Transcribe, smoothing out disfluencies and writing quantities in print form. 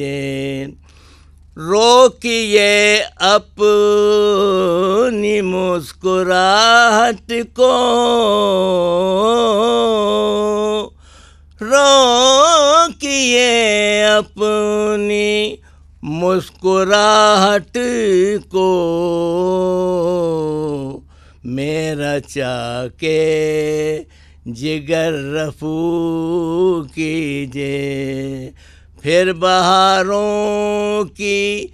रोकिए अपनी मुस्कुराहट को, रोकिए अपनी मुस्कुराहट को, मेरा चाह के जिगर रफू कीजिए, फिर बहारों की